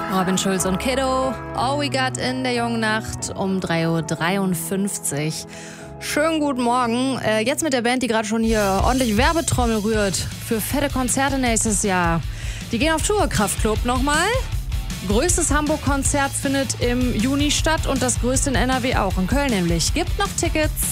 Robin Schulz und Kiddo, All We Got in der jungen Nacht um 3:53 Uhr. Schönen guten Morgen. Jetzt mit der Band, die gerade schon hier ordentlich Werbetrommel rührt für fette Konzerte nächstes Jahr. Die gehen auf Tour, Kraftklub nochmal. Größtes Hamburg-Konzert findet im Juni statt und das größte in NRW auch, in Köln nämlich. Gibt noch Tickets.